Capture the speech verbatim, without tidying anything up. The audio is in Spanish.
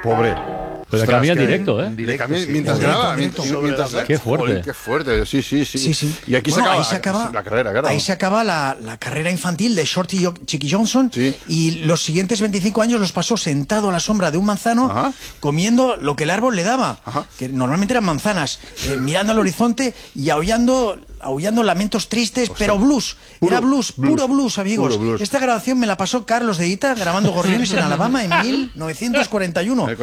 Pobre. Pero le cambia en directo, ¿eh? Le cambia mientras sí, graba. directo, Mientras, mientras, Qué fuerte. Joder, qué fuerte, sí, sí, sí. Sí, sí. Y aquí Bueno, se, acaba, ahí se acaba la carrera, claro. Ahí se acaba la, la carrera infantil de Shorty Yo- Chicky Johnson. Sí. Y los siguientes veinticinco años los pasó sentado a la sombra de un manzano, Ajá. comiendo lo que el árbol le daba, Ajá. que normalmente eran manzanas, eh, mirando al horizonte y aullando, aullando lamentos tristes, pero blues. Puro Era blues, blues, puro blues, amigos. puro blues. Esta grabación me la pasó Carlos de Ita grabando Gorriones en Alabama en mil novecientos cuarenta y uno.